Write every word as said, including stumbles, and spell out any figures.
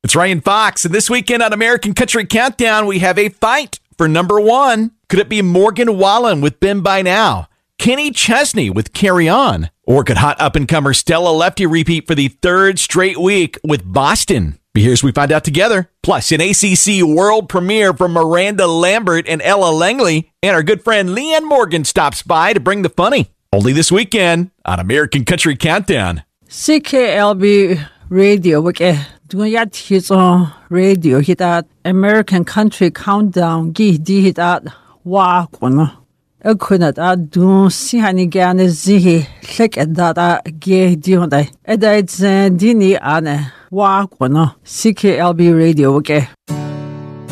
It's Ryan Fox, and this weekend on American Country Countdown, we have a fight for number one. Could it be Morgan Wallen with Been By Now, Kenny Chesney with Carry On, or could hot up-and-comer Stella Lefty repeat for the third straight week with Boston? Be here as we find out together. Plus, an A C C world premiere from Miranda Lambert and Ella Langley, and our good friend Leanne Morgan stops by to bring the funny. Only this weekend on American Country Countdown. C K L B Radio, okay. Dunyat his on radio hit that American Country Countdown gi di hit that wa kono. A kunat a dun si hani gan zihi sek at that ge di honda. Eda it's dini ane wa kono. C K L B Radio, okay.